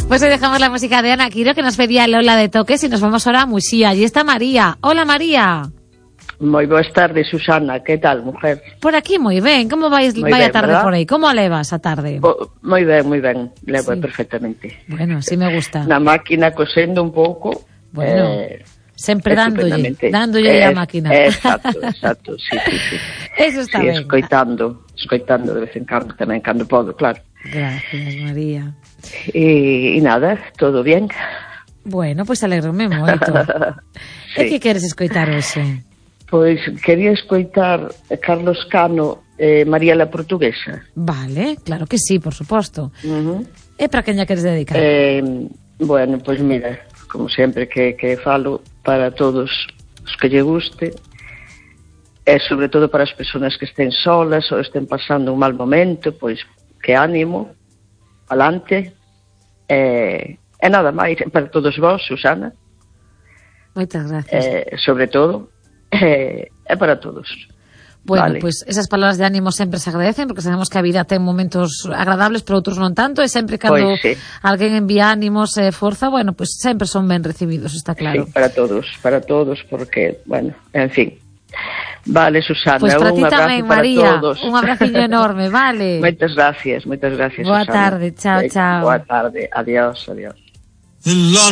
Pues hoy dejamos la música de Ana Quiro, que nos pedía Lola de Toques, y nos vamos ahora a Muxía. Allí está María. Hola, María. Moi boas tardes, Susana. Que tal, mujer? Por aquí moi ben. Como vai a tarde, ¿verdad? Por aí? Como a levas a tarde? Moi ben, moi ben. Levo perfectamente. Bueno, sí me gusta. Na máquina cosendo un pouco. Bueno, sempre dándolle a máquina. Exacto, sí. Eso está ben. Escoitando de vez en cando, tamén cando podo, claro. Gracias, María. E nada, todo bien. Bueno, pois alegrome moito. Sí. E que queres escoitar hoxe? Pois quería escoitar Carlos Cano e María la Portuguesa. Vale, claro que sí, por suposto. E para quen lla queres dedicar? Bueno, pois mira, como sempre que falo, para todos os que lle guste, e sobre todo para as persoas que estén solas ou estén pasando un mal momento, pois que ánimo, alante, e nada máis, para todos vós, Susana. Moitas gracias. Sobre todo, é para todos. Bueno, vale. Pues esas palabras de ánimo sempre se agradecen, porque sabemos que a vida ten momentos agradables, pero outros non tanto, e sempre cando alguén envía ánimos e forza, bueno, pues sempre son ben recibidos, está claro. Sí, para todos, porque, bueno, en fin. Vale, Susana, pues para ti tamén, María, todos. Un abraciño enorme, vale? Moitas gracias, Boa Susana. Tarde, chao. Boa tarde, adiós.